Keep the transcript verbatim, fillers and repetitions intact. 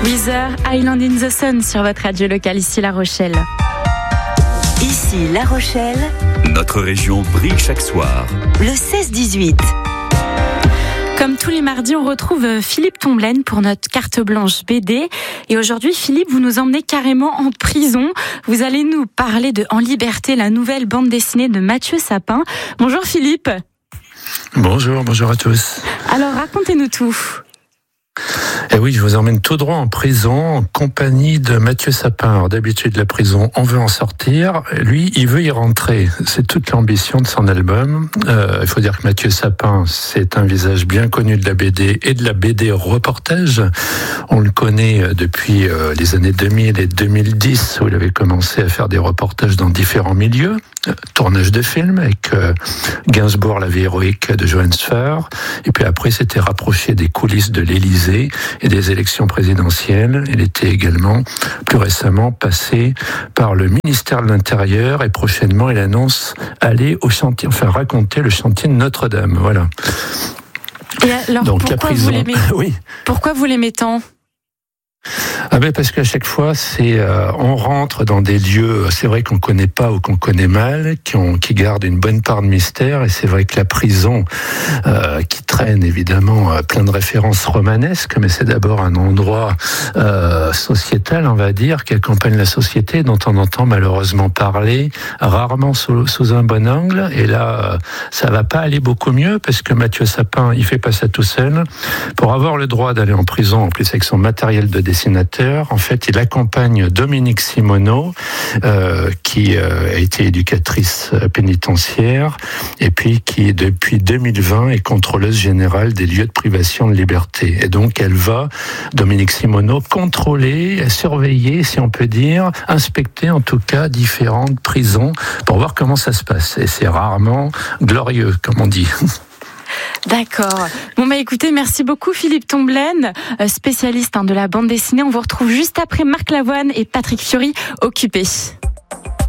Weezer, Island in the Sun sur votre radio locale, ici La Rochelle. Ici La Rochelle. Notre région brille chaque soir. Le seize dix-huit. Comme tous les mardis, on retrouve Philippe Tomblaine pour notre carte blanche B D. Et aujourd'hui, Philippe, vous nous emmenez carrément en prison. Vous allez nous parler de En Liberté, la nouvelle bande dessinée de Mathieu Sapin. Bonjour Philippe. Bonjour, bonjour à tous. Alors, racontez-nous tout. Eh oui, je vous emmène tout droit en prison en compagnie de Mathieu Sapin. Alors, d'habitude, la prison, on veut en sortir. Lui, il veut y rentrer. C'est toute l'ambition de son album. Euh, il faut dire que Mathieu Sapin, c'est un visage bien connu de la B D et de la B D reportage. On le connaît depuis euh, les années deux mille et deux mille dix, où il avait commencé à faire des reportages dans différents milieux. Euh, tournage de films avec euh, Gainsbourg, la vie héroïque de Johann Sfar. Et puis après, s'était rapproché des coulisses de l'Élysée et des élections présidentielles. Il était également, plus récemment, passé par le ministère de l'Intérieur et prochainement, il annonce aller au chantier, enfin raconter le chantier de Notre-Dame. Voilà. Et alors, Donc, pourquoi, la prison... vous l'aimez oui. Pourquoi vous l'aimez tant ? Ah ben parce qu'à chaque fois, c'est euh, on rentre dans des lieux, c'est vrai qu'on connaît pas ou qu'on connaît mal, qui ont qui gardent une bonne part de mystère. Et c'est vrai que la prison, euh, qui traîne évidemment euh, plein de références romanesques, mais c'est d'abord un endroit euh, sociétal, on va dire, qui accompagne la société, dont on entend malheureusement parler, rarement sous, sous un bon angle. Et là, euh, ça va pas aller beaucoup mieux parce que Mathieu Sapin, il fait pas ça tout seul. Pour avoir le droit d'aller en prison, en plus avec son matériel de dessinateur, en fait, il accompagne Dominique Simoneau, euh, qui euh, a été éducatrice pénitentiaire et puis qui, depuis deux mille vingt, est contrôleuse générale des lieux de privation de liberté. Et donc, elle va, Dominique Simoneau, contrôler, surveiller, si on peut dire, inspecter en tout cas différentes prisons pour voir comment ça se passe. Et c'est rarement glorieux, comme on dit. D'accord. Bon bah écoutez, merci beaucoup Philippe Tomblaine, spécialiste hein, de la bande dessinée. On vous retrouve juste après Marc Lavoine et Patrick Fiori, Occupés.